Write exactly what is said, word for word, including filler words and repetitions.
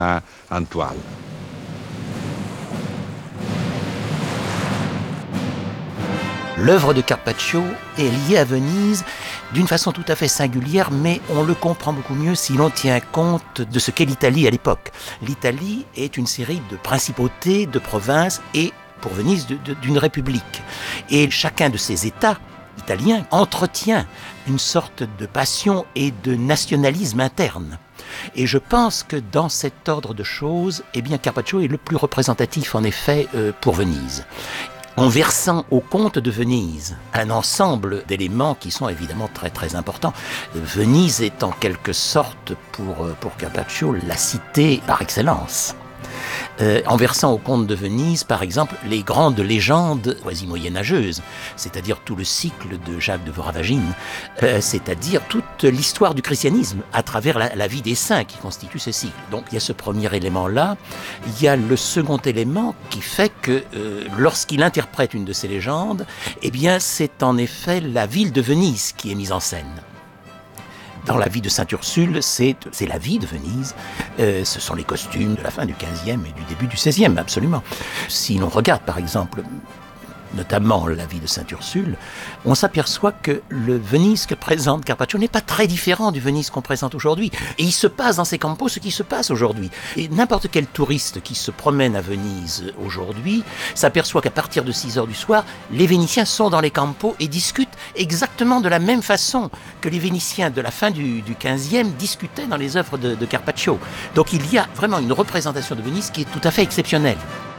en toile. L'œuvre de Carpaccio est liée à Venise d'une façon tout à fait singulière, mais on le comprend beaucoup mieux si l'on tient compte de ce qu'est l'Italie à l'époque. L'Italie est une série de principautés, de provinces et, pour Venise, de, de, d'une république. Et chacun de ces États italiens entretient une sorte de passion et de nationalisme interne. Et je pense que dans cet ordre de choses, eh bien Carpaccio est le plus représentatif en effet euh, pour Venise. En versant au comte de Venise un ensemble d'éléments qui sont évidemment très très importants. Venise est en quelque sorte pour, pour Carpaccio la cité par excellence. Euh, en versant au comte de Venise, par exemple, les grandes légendes quasi-moyenâgeuses, c'est-à-dire tout le cycle de Jacques de Voravagine, euh, c'est-à-dire toute l'histoire du christianisme à travers la, la vie des saints qui constitue ce cycle. Donc il y a ce premier élément-là, il y a le second élément qui fait que euh, lorsqu'il interprète une de ces légendes, eh bien c'est en effet la ville de Venise qui est mise en scène. Dans la vie de Sainte Ursule, c'est, c'est la vie de Venise. Euh, ce sont les costumes de la fin du quinzième et du début du seizième, absolument. Si l'on regarde, par exemple, notamment la vie de Sainte Ursule, on s'aperçoit que le Venise que présente Carpaccio n'est pas très différent du Venise qu'on présente aujourd'hui. Et il se passe dans ces campos ce qui se passe aujourd'hui. Et n'importe quel touriste qui se promène à Venise aujourd'hui s'aperçoit qu'à partir de six heures du soir, les Vénitiens sont dans les campos et discutent exactement de la même façon que les Vénitiens de la fin du, du quinzième discutaient dans les œuvres de, de Carpaccio. Donc il y a vraiment une représentation de Venise qui est tout à fait exceptionnelle.